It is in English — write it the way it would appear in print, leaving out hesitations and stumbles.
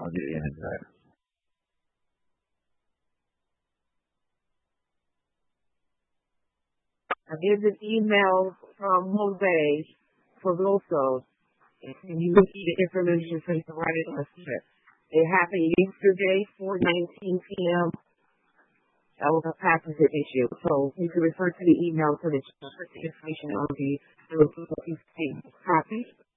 I'll get you into that. Here's an email from Jose Fagoso. And you can see the information so you can write it on a slip. It happened yesterday, 4:19 p.m. That was a passenger issue. So you can refer to the email so that you can put the information on the copy.